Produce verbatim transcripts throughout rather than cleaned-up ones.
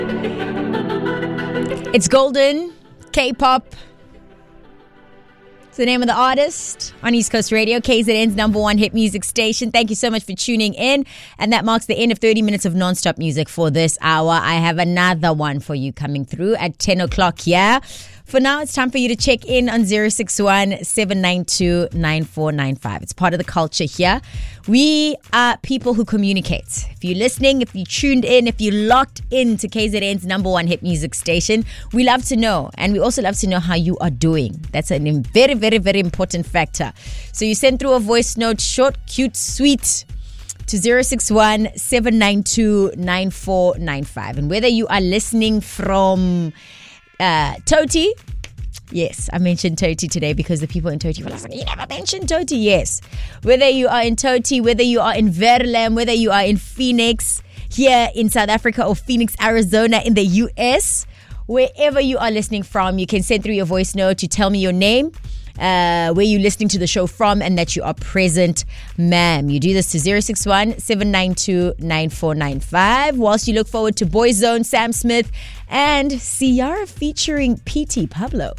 It's Golden, K-pop. It's the name of the artist on East Coast Radio, K Z N's number one hit music station. Thank you so much for tuning in. And that marks the end of thirty minutes of non-stop music for this hour. I have another one for you coming through at ten o'clock here. For now, it's time for you to check in on zero six one, seven nine two, nine four nine five. It's part of the culture here. We are people who communicate. If you're listening, if you tuned in, if you locked in to K Z N's number one hit music station, we love to know. And we also love to know how you are doing. That's a very, very, very important factor. So you send through a voice note, short, cute, sweet, to zero six one, seven nine two, nine four nine five. And whether you are listening from Uh, Toti. Yes, I mentioned Toti today because the people in Toti were like, you never mentioned Toti. Yes. Whether you are in Toti, whether you are in Verulam, whether you are in Phoenix, here in South Africa, or Phoenix, Arizona in the U S, wherever you are listening from, you can send through your voice note to tell me your name, uh, where you're listening to the show from, and that you are present, ma'am. You do this to zero six one, seven nine two, nine four nine five whilst you look forward to Boyzone, Sam Smith, and Ciara featuring P T Pablo.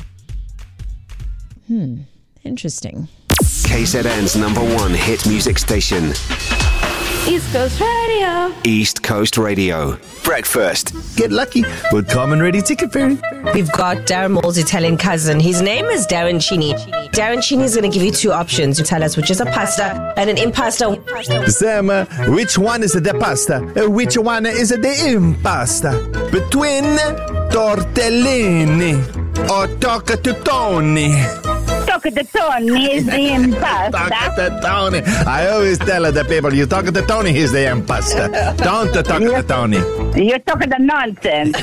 Hmm, interesting. K Z N's number one hit music station. East Coast Radio. East Coast Radio. Breakfast. Get lucky with Carmen Ready Ticket Fairy. We've got Darren Moore's Italian cousin. His name is Darren Chini. Darren Chini is going to give you two options to tell us which is a pasta and an impasto. Sam, uh, which one is the pasta? Uh, which one is the impasta? Between tortellini or toccatutoni? Toccatutoni is the impasta. Toccatutoni. I always tell the people, you toccatutoni is the impasta. Don't the toccatutoni. You're talking the nonsense.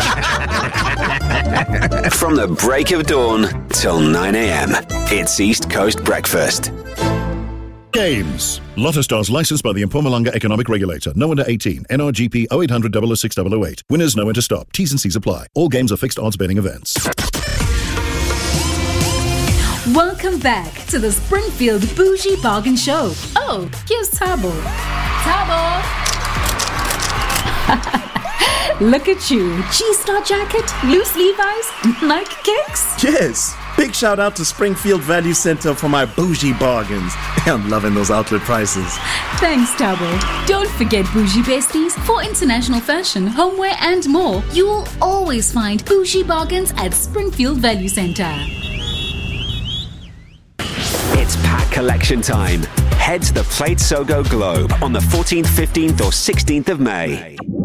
From the break of dawn till nine a.m. It's East Coast Breakfast. Games. Lotto Stars licensed by the Mpumalanga Economic Regulator. No under eighteen. N R G P oh eight hundred, double oh six, double oh eight. Winners know when to stop. T's and C's apply. All games are fixed odds betting events. Welcome back to the Springfield Bougie Bargain Show. Oh, here's Tabo. Tabo! Look at you. G-Star jacket, loose Levi's, Nike kicks. Yes. Big shout out to Springfield Value Center for my bougie bargains. I'm loving those outlet prices. Thanks, Tabo. Don't forget Bougie Besties. For international fashion, homeware and more, you'll always find bougie bargains at Springfield Value Center. It's pack collection time. Head to the Plate Sogo Globe on the fourteenth, fifteenth or sixteenth of May.